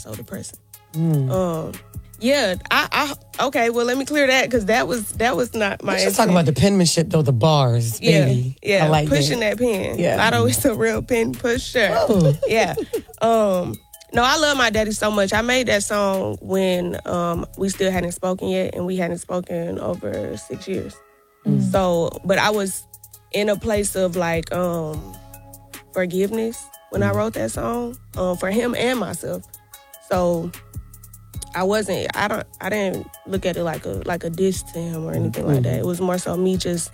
so depressing. Okay, well, let me clear that because that was not my. Let's just talk about the penmanship, though, the bars, baby. Yeah, I like pushing that pen. Yeah. Lotto is a real pen pusher. Oh. Yeah. No, I love my daddy so much. I made that song when we still hadn't spoken yet, and we hadn't spoken over 6 years. So, but I was in a place of like forgiveness when I wrote that song for him and myself. So I didn't look at it like a diss to him or anything like that. It was more so me just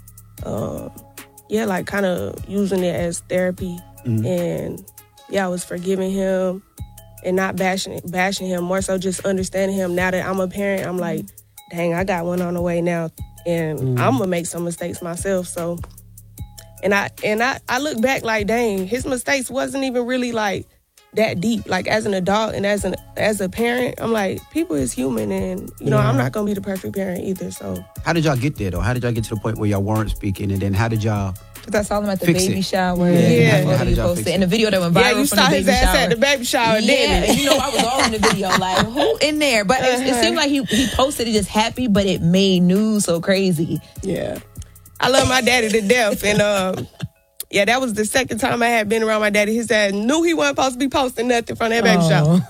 like kind of using it as therapy. And I was forgiving him and not bashing him, more so just understanding him. Now that I'm a parent, I'm like, dang, I got one on the way now, and I'm gonna make some mistakes myself. So, and I look back like, dang, his mistakes wasn't even really like that deep. Like as an adult and as a parent, I'm like, people is human, and you know, I'm not gonna be the perfect parent either. So, how did y'all get there though? How did y'all get to the point where y'all weren't speaking, and then how did y'all? Because I saw him at the Fix baby it. shower. Yeah. How did you post it? And the video that went viral you from saw the his baby ass shower. at the baby shower, didn't and you know, I was all in the video, like, who in there? But it seemed like he posted it just happy, but it made news so crazy. Yeah. I love my daddy to death. And that was the second time I had been around my daddy. His dad knew he wasn't supposed to be posting nothing from that baby shower.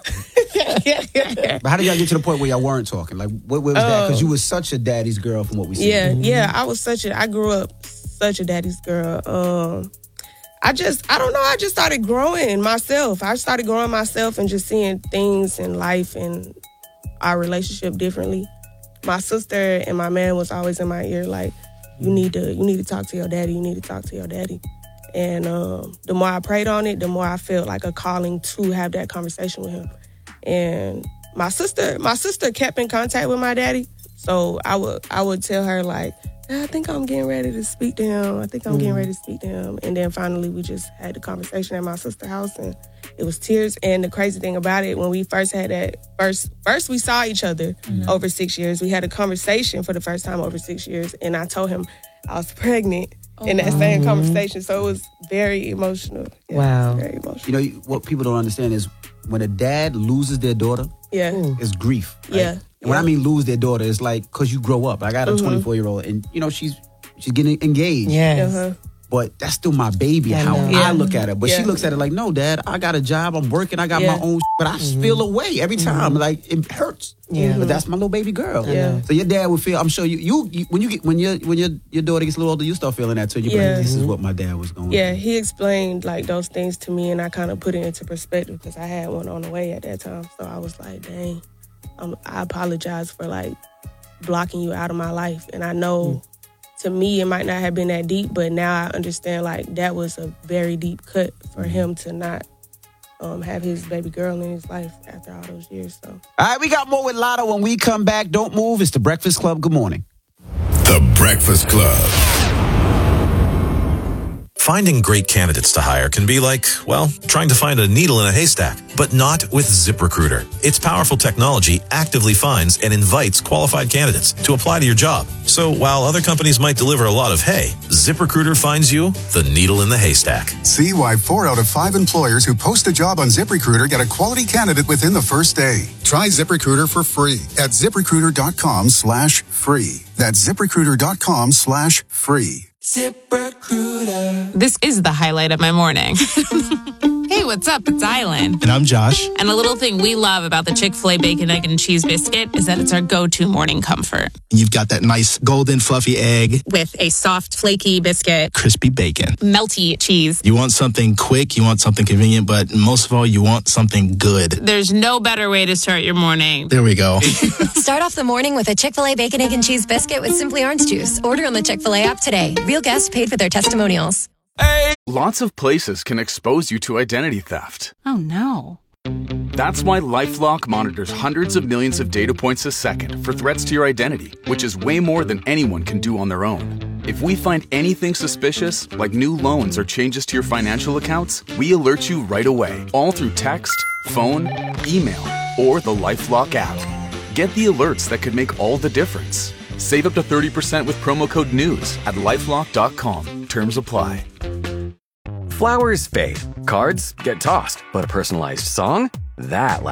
But how did y'all get to the point where y'all weren't talking? Like, what was that? Because you was such a daddy's girl from what we see. I grew up such a daddy's girl. I don't know. I just started growing myself. I started growing myself and just seeing things in life and our relationship differently. My sister and my man was always in my ear like, you need to talk to your daddy. You need to talk to your daddy. And the more I prayed on it, the more I felt like a calling to have that conversation with him. And my sister kept in contact with my daddy. So I would tell her like, I think I'm getting ready to speak to him. And then finally we just had the conversation at my sister's house, and it was tears. And the crazy thing about it, when we first had that, first we saw each other over 6 years. We had a conversation for the first time over 6 years, and I told him I was pregnant in that same conversation. So it was very emotional. Yeah, wow. Very emotional. You know, what people don't understand is when a dad loses their daughter, it's grief. Right? Yeah. And when I mean lose their daughter, it's like, because you grow up. I got a 24-year-old, and, you know, she's getting engaged. Yes. But that's still my baby, I look at it. But she looks at it like, no, Dad, I got a job, I'm working, I got my own but I feel away every time. Like, it hurts. Yeah. But that's my little baby girl. Yeah. So your dad would feel, I'm sure you when your daughter gets a little older, you start feeling that too. You're like, this is what my dad was going Yeah, through. he explained like those things to me, and I kind of put it into perspective because I had one on the way at that time. So I was like, dang, I apologize for like blocking you out of my life. And I know to me it might not have been that deep, but now I understand like that was a very deep cut for him to not have his baby girl in his life after all those years. So, All right, we got more with Lotto when we come back. Don't move. It's The Breakfast Club. Good morning. The Breakfast Club. Finding great candidates to hire can be like, well, trying to find a needle in a haystack, but not with ZipRecruiter. Its powerful technology actively finds and invites qualified candidates to apply to your job. So while other companies might deliver a lot of hay, ZipRecruiter finds you the needle in the haystack. See why 4 out of 5 employers who post a job on ZipRecruiter get a quality candidate within the first day. Try ZipRecruiter for free at ZipRecruiter.com/free. That's ZipRecruiter.com/free. ZipRecruiter. This is the highlight of my morning. Hey, what's up? It's Island. And I'm Josh. And a little thing we love about the Chick-fil-A Bacon, Egg, and Cheese Biscuit is that it's our go-to morning comfort. You've got that nice golden fluffy egg With a soft, flaky biscuit, crispy bacon. melty cheese. You want something quick, you want something convenient, but most of all, you want something good. There's no better way to start your morning. There we go. Start off the morning with a Chick-fil-A Bacon, Egg, and Cheese Biscuit with Simply Orange Juice. Order on the Chick-fil-A app today. Real guests paid for their testimonials. Lots of places can expose you to identity theft. Oh, no. That's why LifeLock monitors hundreds of millions of data points a second for threats to your identity, which is way more than anyone can do on their own. If we find anything suspicious, like new loans or changes to your financial accounts, we alert you right away, all through text, phone, email, or the LifeLock app. Get the alerts that could make all the difference. Save up to 30% with promo code NEWS at LifeLock.com. Terms apply. Flowers fade, cards get tossed, but a personalized song? That lasts.